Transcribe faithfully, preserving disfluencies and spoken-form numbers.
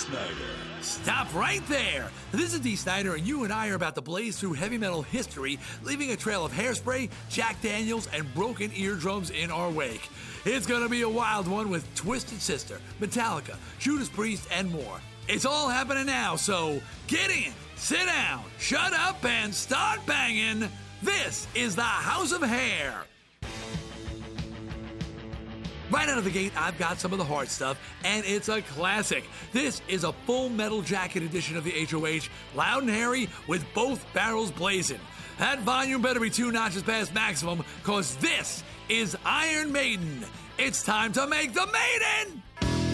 Snyder. Stop right there! This is Dee Snider, and you and I are about to blaze through heavy metal history, leaving a trail of Hairspray, Jack Daniels, and broken eardrums in our wake. It's gonna be a wild one with Twisted Sister, Metallica, Judas Priest, and more. It's all happening now, so get in, sit down, shut up, and start banging. This is the House of Hair. Right out of the gate, I've got some of the hard stuff, and it's a classic. This is a full metal jacket edition of the H O H, loud and hairy, with both barrels blazing. That volume better be two notches past maximum, cause this is Iron Maiden. It's time to make the Maiden!